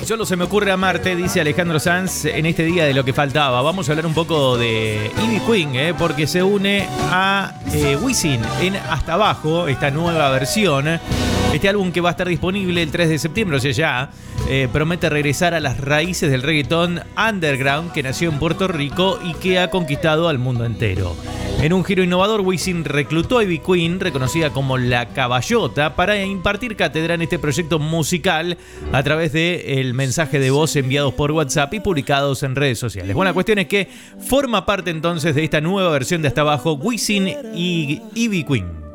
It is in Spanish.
solo se me ocurre amarte, dice Alejandro Sanz, en este día de lo que faltaba. Vamos a hablar un poco de Ivy Queen, porque se une a Wisin en Hasta Abajo, esta nueva versión. Este álbum que va a estar disponible el 3 de septiembre, o sea ya, promete regresar a las raíces del reggaetón underground que nació en Puerto Rico y que ha conquistado al mundo entero. En un giro innovador, Wisin reclutó a Ivy Queen, reconocida como La Caballota, para impartir cátedra en este proyecto musical a través del mensaje de voz enviados por WhatsApp y publicados en redes sociales. Bueno, la cuestión es que forma parte entonces de esta nueva versión de Hasta Abajo, Wisin y Ivy Queen.